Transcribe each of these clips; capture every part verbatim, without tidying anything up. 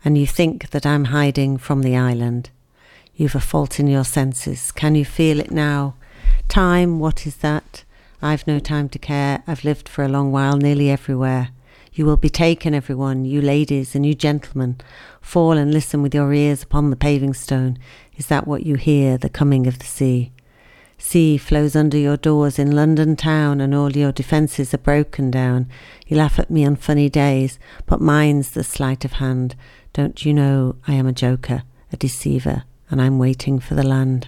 and you think that I'm hiding from the island. You've a fault in your senses. Can you feel it now? Time, what is that? I've no time to care. I've lived for a long while, nearly everywhere. You will be taken, everyone, you ladies and you gentlemen. Fall and listen with your ears upon the paving stone. Is that what you hear, the coming of the sea? Sea flows under your doors in London town, and all your defences are broken down. You laugh at me on funny days, but mine's the sleight of hand. Don't you know I am a joker, a deceiver, and I'm waiting for the land.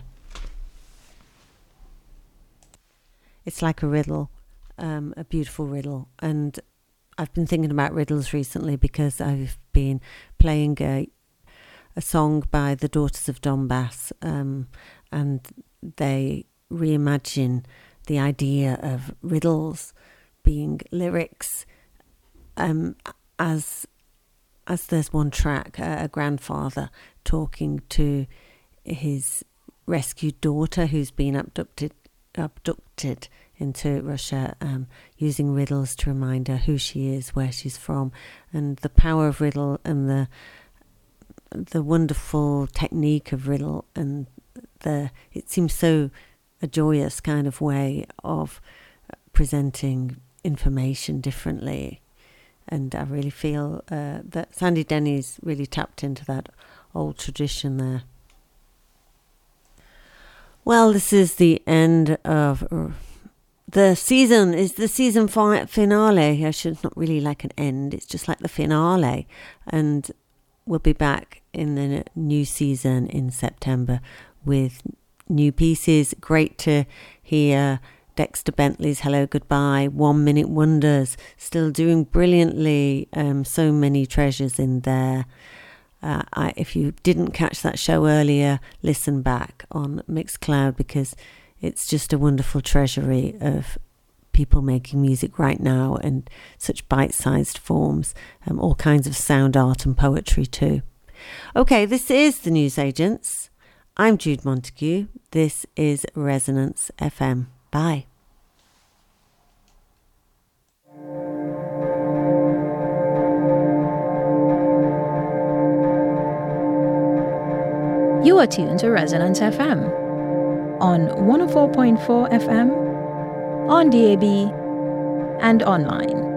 It's like a riddle, um, a beautiful riddle, and I've been thinking about riddles recently because I've been playing a, a song by the Daughters of Donbass, um, and they reimagine the idea of riddles being lyrics, um, as as there's one track, a, a grandfather talking to his rescued daughter who's been abducted abducted into Russia, um, using riddles to remind her who she is, where she's from, and the power of riddle and the the wonderful technique of riddle, and the it seems so a joyous kind of way of presenting information differently. And I really feel uh, that Sandy Denny's really tapped into that old tradition there. Well, this is the end of the season. Is the season fi- finale. I should not really like an end. It's just like the finale. And we'll be back in the new season in September with new pieces. Great to hear Dexter Bentley's Hello Goodbye, One Minute Wonders, still doing brilliantly. Um, so many treasures in there. Uh, I, if you didn't catch that show earlier, listen back on Mixcloud, because it's just a wonderful treasury of people making music right now, and such bite-sized forms, um, all kinds of sound art and poetry too. Okay, this is The Newsagents. I'm Jude Montague. This is Resonance F M. Bye. You are tuned to Resonance F M on one oh four point four F M, on D A B, and online.